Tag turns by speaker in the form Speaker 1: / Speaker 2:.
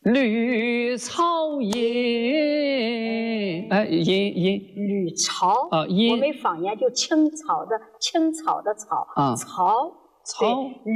Speaker 1: 绿草阴，
Speaker 2: 吕朝
Speaker 1: 啊阴
Speaker 2: 我们方言就青草的草，
Speaker 1: 啊
Speaker 2: 草
Speaker 1: 草。